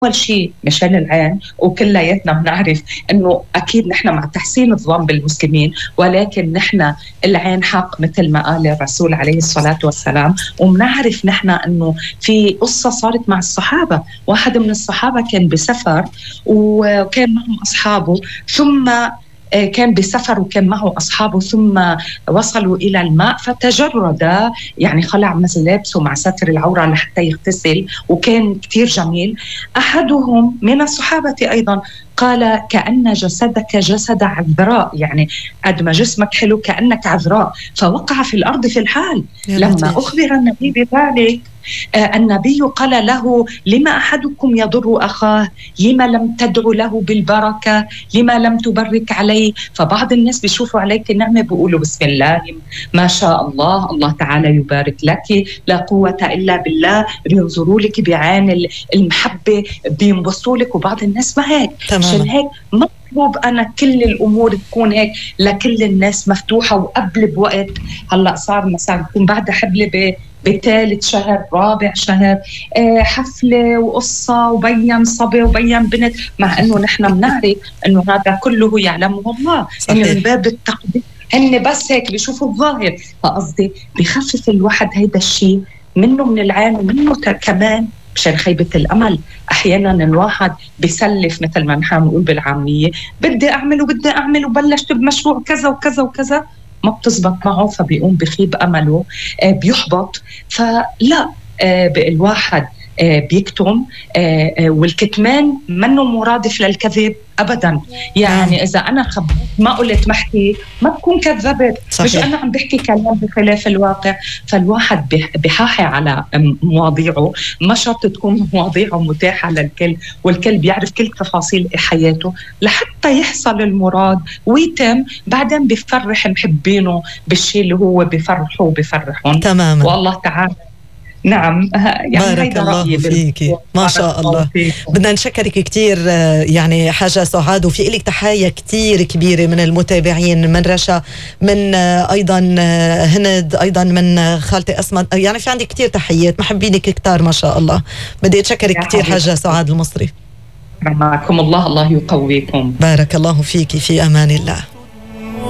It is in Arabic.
أول شيء مشان العين، وكلياتنا بنعرف أنه أكيد نحن مع تحسين الظن بالمسلمين، ولكن نحن العين حق مثل ما قال الرسول عليه الصلاة والسلام. وبنعرف نحن أنه في قصة صارت مع الصحابة، واحد من الصحابة كان بسفر وكان معهم أصحابه، ثم كان بسفر وكان معه أصحابه، ثم وصلوا إلى الماء فتجرد، يعني خلع ملابسه مع ستر العورة لحتى يغتسل، وكان كتير جميل. أحدهم من الصحابة أيضا قال كأن جسدك جسد عذراء، يعني قد ما جسمك حلو كأنك عذراء، فوقع في الأرض في الحال. لما أخبر النبي بذلك النبي قال له لما أحدكم يضر أخاه، لما لم تدعو له بالبركة، لما لم تبرك عليه. فبعض الناس بيشوفوا عليك النعمة بيقولوا بسم الله ما شاء الله، الله تعالى يبارك لك، لا قوة إلا بالله، بينظروا لك بعين المحبة، بينبسطوا لك. وبعض الناس ما هيك، عشان هيك مطلوب أنا كل الأمور تكون هيك لكل الناس مفتوحة، وقبل بوقت. هلأ صار مثلا تكون بعد حبلة بثالث شهر رابع شهر حفلة وقصة وبين صبي وبين بنت، مع أنه نحن بنعرف أنه هذا كله يعلمه الله، يعني من باب التقدير هن بس هيك بيشوفوا الظاهر. فقصدي بخفف الواحد هيدا الشيء منه من العين ومنه كمان مشان خيبة الأمل. أحيانا الواحد بيسلف مثل ما نحن نقول بالعامية، بدي أعمل وبلشت بمشروع كذا وكذا وكذا، ما بتزبط معه فبيقوم بخيب أمله، بيحبط. فلا، الواحد بيكتم، والكتمان منه مرادف للكذب أبدا. يعني إذا أنا ما قلت محكي ما بكون كذبت، مش أنا عم بحكي كلام بخلاف الواقع. فالواحد بحاحي على مواضيعه، ما شرط تكون مواضيعه متاحة للكل والكل بيعرف كل تفاصيل حياته لحتى يحصل المراد ويتم. بعدين بيفرح محبينه بالشيء اللي هو بيفرحه وبيفرحهم تماما. والله تعالى. نعم، يعني بارك الله فيك، ما شاء الله. بدنا نشكرك كتير يعني حاجة سعاد، وفي إلك تحية كتير كبيرة من المتابعين، من رشا، من أيضا هند، أيضا من خالتي أسماء، يعني في عندي كتير تحيات، محبينك كتار ما شاء الله. بدي أتشكرك كتير حاجة سعاد المصري. معكم الله يقويكم. بارك الله فيك، في أمان الله.